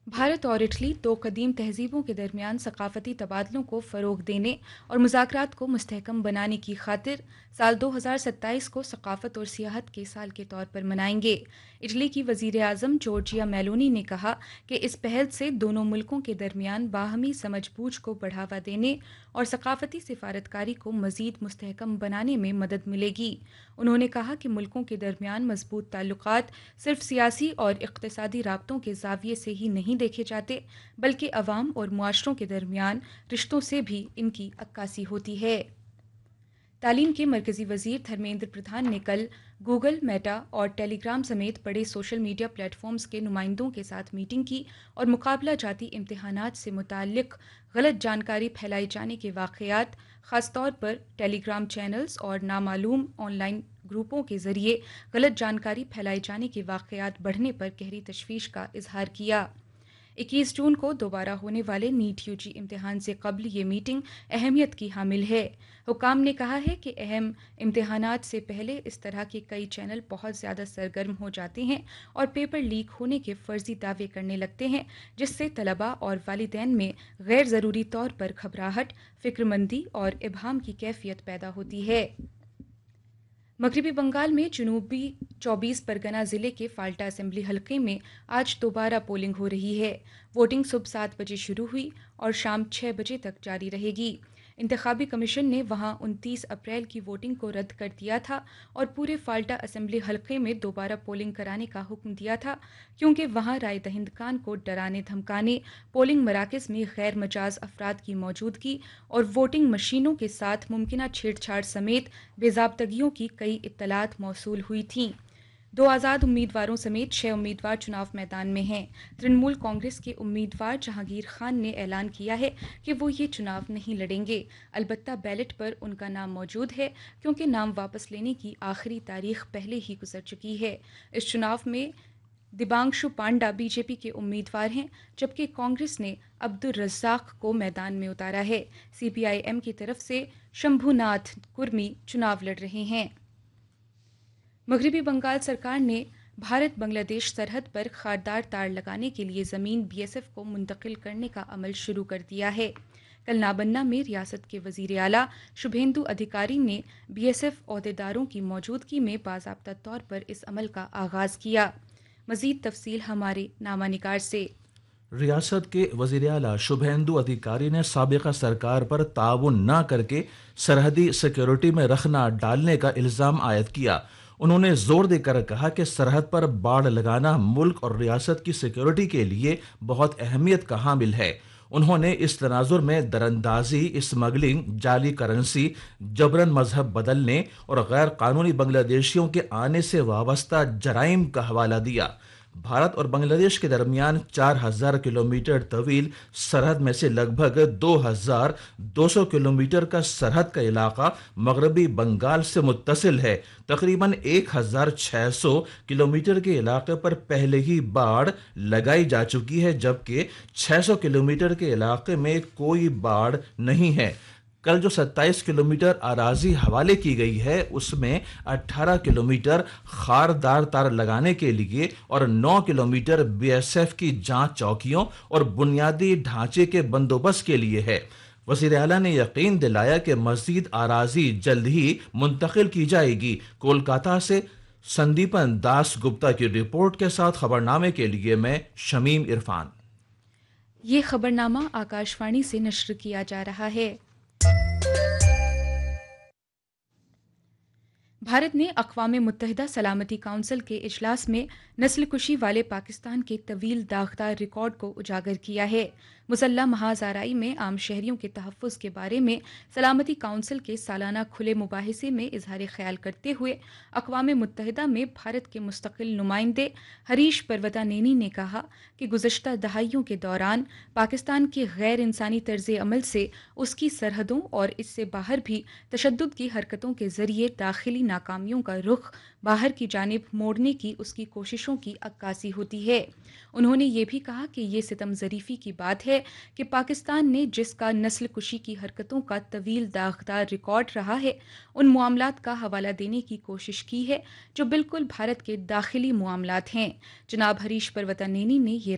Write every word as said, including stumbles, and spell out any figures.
بھارت اور اٹلی دو قدیم تہذیبوں کے درمیان ثقافتی تبادلوں کو فروغ دینے اور مذاکرات کو مستحکم بنانے کی خاطر سال دو ہزار ستائیس کو ثقافت اور سیاحت کے سال کے طور پر منائیں گے۔ اٹلی کی وزیر اعظم جورجیا میلونی نے کہا کہ اس پہل سے دونوں ملکوں کے درمیان باہمی سمجھ بوجھ کو بڑھاوا دینے اور ثقافتی سفارتکاری کو مزید مستحکم بنانے میں مدد ملے گی۔ انہوں نے کہا کہ ملکوں کے درمیان مضبوط تعلقات صرف سیاسی اور اقتصادی رابطوں کے زاویے سے ہی نہیں دیکھے جاتے، بلکہ عوام اور معاشروں کے درمیان رشتوں سے بھی ان کی عکاسی ہوتی ہے۔ تعلیم کے مرکزی وزیر دھرمیندر پردھان نے کل گوگل، میٹا اور ٹیلی گرام سمیت بڑے سوشل میڈیا پلیٹ فارمز کے نمائندوں کے ساتھ میٹنگ کی اور مقابلہ جاتی امتحانات سے متعلق غلط جانکاری پھیلائے جانے کے واقعات، خاص طور پر ٹیلی گرام چینلز اور نامعلوم آن لائن گروپوں کے ذریعے غلط جانکاری پھیلائے جانے کے واقعات بڑھنے پر گہری تشویش کا اظہار کیا۔ اکیس جون کو دوبارہ ہونے والے نیٹ یو جی امتحان سے قبل یہ میٹنگ اہمیت کی حامل ہے۔ حکام نے کہا ہے کہ اہم امتحانات سے پہلے اس طرح کے کئی چینل بہت زیادہ سرگرم ہو جاتے ہیں اور پیپر لیک ہونے کے فرضی دعوے کرنے لگتے ہیں، جس سے طلباء اور والدین میں غیر ضروری طور پر گھبراہٹ، فکر مندی اور ابہام کی کیفیت پیدا ہوتی ہے۔ مغربی بنگال میں جنوبی چوبیس پرگنا ضلع کے فالٹا اسمبلی حلقے میں آج دوبارہ پولنگ ہو رہی ہے۔ ووٹنگ صبح سات بجے شروع ہوئی اور شام چھ بجے تک جاری رہے گی۔ انتخابی کمیشن نے وہاں انتیس اپریل کی ووٹنگ کو رد کر دیا تھا اور پورے فالٹا اسمبلی حلقے میں دوبارہ پولنگ کرانے کا حکم دیا تھا، کیونکہ وہاں رائے دہندگان کو ڈرانے دھمکانے، پولنگ مراکز میں غیر مجاز افراد کی موجودگی اور ووٹنگ مشینوں کے ساتھ ممکنہ چھیڑ چھاڑ سمیت بے ضابطگیوں کی کئی اطلاعات موصول ہوئی تھیں۔ دو آزاد امیدواروں سمیت چھ امیدوار چناو میدان میں ہیں۔ ترنمول کانگریس کے امیدوار جہانگیر خان نے اعلان کیا ہے کہ وہ یہ چناو نہیں لڑیں گے، البتہ بیلٹ پر ان کا نام موجود ہے کیونکہ نام واپس لینے کی آخری تاریخ پہلے ہی گزر چکی ہے۔ اس چناو میں دیبانشو پانڈا بی جے پی کے امیدوار ہیں، جبکہ کانگریس نے عبدالرزاق کو میدان میں اتارا ہے۔ سی پی آئی ایم کی طرف سے شمبھو ناتھ کرمی چناو لڑ رہے ہیں۔ مغربی بنگال سرکار نے بھارت بنگلہ دیش سرحد پر خاردار تار لگانے کے لیے زمین بی ایس ایف کو منتقل کرنے کا عمل شروع کر دیا ہے۔ کل نابنہ میں ریاست کے وزیر اعلیٰ شبھیندو ادھیکاری نے بی ایس ایف عہدیداروں کی موجودگی میں باضابطہ طور پر اس عمل کا آغاز کیا۔ مزید تفصیل ہمارے نامہ نگار سے۔ ریاست کے وزیر اعلیٰ شبھیندو ادھیکاری نے سابقہ سرکار پر تعاون نہ کر کے سرحدی سیکیورٹی میں رخنہ ڈالنے کا الزام عائد کیا۔ انہوں نے زور دے کر کہا کہ سرحد پر باڑ لگانا ملک اور ریاست کی سیکیورٹی کے لیے بہت اہمیت کا حامل ہے۔ انہوں نے اس تناظر میں دراندازی، اسمگلنگ، جعلی کرنسی، جبراً مذہب بدلنے اور غیر قانونی بنگلہ دیشیوں کے آنے سے وابستہ جرائم کا حوالہ دیا۔ بھارت اور بنگلہ دیش کے درمیان چار ہزار کلومیٹر طویل سرحد میں سے لگ بھگ دو ہزار دو سو کلومیٹر کا سرحد کا علاقہ مغربی بنگال سے متصل ہے۔ تقریباً ایک ہزار چھ سو کلومیٹر کے علاقے پر پہلے ہی باڑ لگائی جا چکی ہے، جبکہ چھ سو کلومیٹر کے علاقے میں کوئی باڑ نہیں ہے۔ کل جو ستائیس کلومیٹر اراضی حوالے کی گئی ہے، اس میں اٹھارہ کلومیٹر خاردار تار لگانے کے لیے اور نو کلومیٹر بی ایس ایف کی جانچ چوکیوں اور بنیادی ڈھانچے کے بندوبست کے لیے ہے۔ وزیر اعلیٰ نے یقین دلایا کہ مزید اراضی جلد ہی منتقل کی جائے گی۔ کولکاتہ سے سندیپن داس گپتا کی رپورٹ کے ساتھ خبرنامے کے لیے میں شمیم عرفان۔ یہ خبرنامہ آکاش وانی سے نشر کیا جا رہا ہے۔ بھارت نے اقوام متحدہ سلامتی کونسل کے اجلاس میں نسل کشی والے پاکستان کے طویل داغدار ریکارڈ کو اجاگر کیا ہے۔ مسلح محاذ آرائی میں عام شہریوں کے تحفظ کے بارے میں سلامتی کونسل کے سالانہ کھلے مباحثے میں اظہار خیال کرتے ہوئے اقوام متحدہ میں بھارت کے مستقل نمائندے ہریش پروتانینی نے کہا کہ گزشتہ دہائیوں کے دوران پاکستان کے غیر انسانی طرز عمل سے اس کی سرحدوں اور اس سے باہر بھی تشدد کی حرکتوں کے ذریعے داخلی ناکامیوں کا رخ باہر کی جانب موڑنے کی اس کی کوششوں کی عکاسی ہوتی ہے۔ انہوں نے یہ بھی کہا کہ یہ ستم ظریفی کی بات ہے کہ پاکستان نے جس کا نسل کشی کی حرکتوں کا طویل داغدار ریکارڈ رہا ہے، ان معاملات کا حوالہ دینے کی کوشش کی ہے جو بالکل بھارت کے داخلی معاملات ہیں۔ جناب ہریش پروتانینی نے یہ